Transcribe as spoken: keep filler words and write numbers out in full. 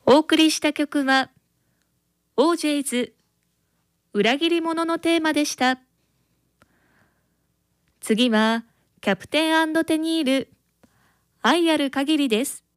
お送りした曲は、オージェイズ裏切り者のテーマでした。次は、キャプテン&テニール、愛ある限りです。